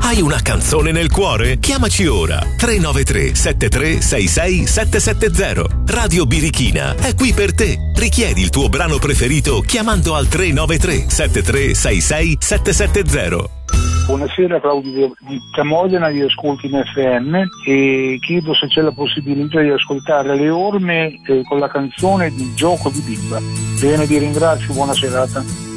Hai una canzone nel cuore? Chiamaci ora 393 7366 770. Radio Birichina è qui per te. Richiedi il tuo brano preferito chiamando al 393 7366 770. Buonasera, Claudio di Camodena, di Ascolti in FM, e chiedo se c'è la possibilità di ascoltare Le Orme con la canzone di Gioco di Bimba. Bene, vi ringrazio, buona serata.